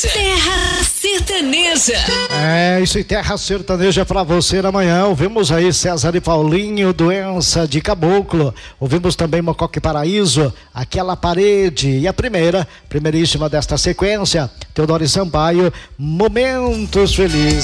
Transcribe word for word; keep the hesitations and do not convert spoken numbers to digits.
Terra Sertaneja. É, isso aí, Terra Sertaneja pra você amanhã. Ouvimos aí César e Paulinho, Doença de Caboclo. Ouvimos também Mocoque Paraíso, Aquela Parede. E a primeira, primeiríssima desta sequência, Teodoro Sampaio, Momentos Felizes.